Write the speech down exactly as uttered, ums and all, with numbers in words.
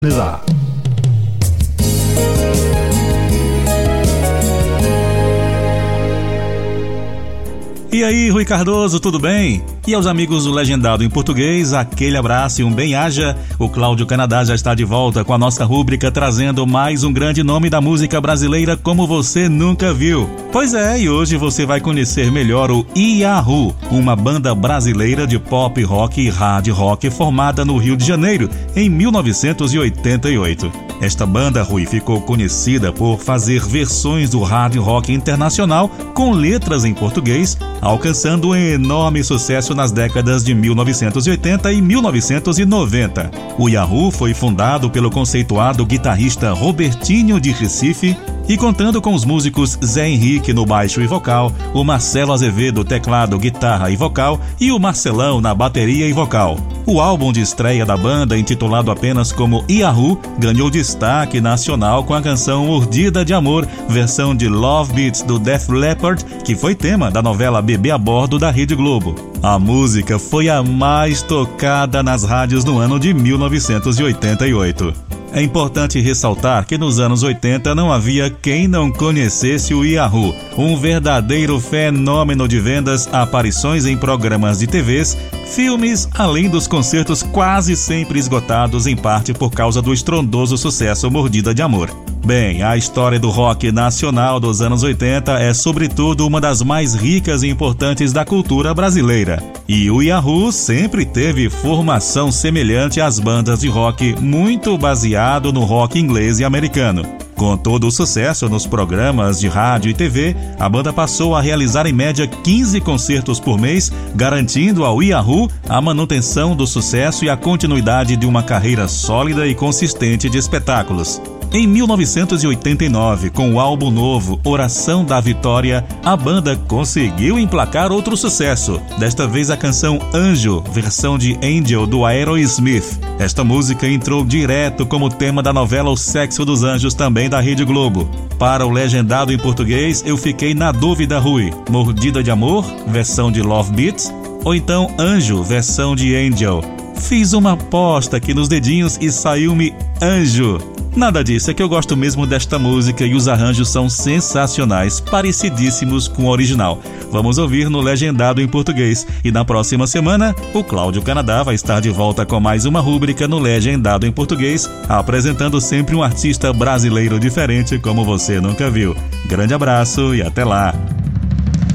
Nizar. E aí, Rui Cardoso, tudo bem? E aos amigos do Legendado em Português, aquele abraço e um bem-aja. O Cláudio Canadá já está de volta com a nossa rúbrica, trazendo mais um grande nome da música brasileira como você nunca viu. Pois é, e hoje você vai conhecer melhor o Yahoo, uma banda brasileira de pop rock e hard rock formada no Rio de Janeiro em mil novecentos e oitenta e oito. Esta banda, Rui, ficou conhecida por fazer versões do hard rock internacional com letras em português, alcançando um enorme sucesso nas décadas de mil novecentos e oitenta e mil novecentos e noventa. O Yahoo foi fundado pelo conceituado guitarrista Robertinho de Recife e contando com os músicos Zé Henrique no baixo e vocal, o Marcelo Azevedo teclado, guitarra e vocal e o Marcelão na bateria e vocal. O álbum de estreia da banda, intitulado apenas como Yahoo, ganhou destaque nacional com a canção Mordida de Amor, versão de Love Beats do Def Leppard, que foi tema da novela Bebê a Bordo da Rede Globo. A música foi a mais tocada nas rádios no ano de mil novecentos e oitenta e oito. É importante ressaltar que nos anos oitenta não havia quem não conhecesse o Yahoo, um verdadeiro fenômeno de vendas, aparições em programas de T Vs, filmes, além dos concertos quase sempre esgotados, em parte por causa do estrondoso sucesso Mordida de Amor. Bem, a história do rock nacional dos anos oitenta é sobretudo uma das mais ricas e importantes da cultura brasileira. E o Yahoo sempre teve formação semelhante às bandas de rock, muito baseado no rock inglês e americano. Com todo o sucesso nos programas de rádio e T V, a banda passou a realizar em média quinze concertos por mês, garantindo ao Yahoo a manutenção do sucesso e a continuidade de uma carreira sólida e consistente de espetáculos. Em mil novecentos e oitenta e nove, com o álbum novo Oração da Vitória, a banda conseguiu emplacar outro sucesso, desta vez a canção Anjo, versão de Angel do Aerosmith. Esta música entrou direto como tema da novela O Sexo dos Anjos, também da Rede Globo. Para o Legendado em Português, eu fiquei na dúvida, Rui, Mordida de Amor, versão de Love Beats, ou então Anjo, versão de Angel. Fiz uma aposta aqui nos dedinhos e saiu-me Anjo. Nada disso, é que eu gosto mesmo desta música e os arranjos são sensacionais, parecidíssimos com o original. Vamos ouvir no Legendado em Português. E na próxima semana, o Cláudio Canadá vai estar de volta com mais uma rúbrica no Legendado em Português, apresentando sempre um artista brasileiro diferente como você nunca viu. Grande abraço e até lá!